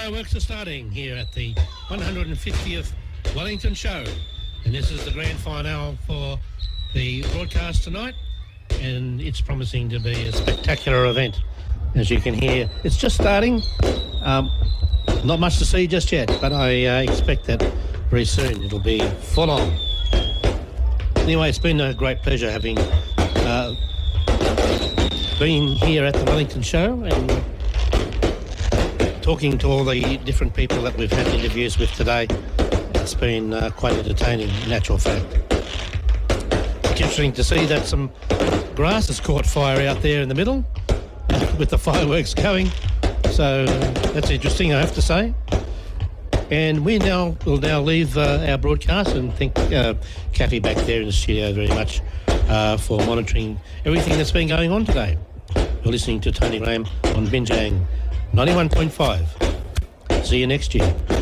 fireworks are starting here at the 150th Wellington Show, and this is the grand finale for the broadcast tonight, and it's promising to be a spectacular event. As you can hear, it's just starting. Not much to see just yet, but I expect that very soon it'll be full on. Anyway, it's been a great pleasure having been here at the Wellington Show and talking to all the different people that we've had interviews with today. It's been quite entertaining, in actual fact. It's interesting to see that some grass has caught fire out there in the middle with the fireworks going. So that's interesting, I have to say. And we'll now leave our broadcast and thank Kathy back there in the studio very much for monitoring everything that's been going on today. You're listening to Tony Graham on Binjang 91.5. See you next year.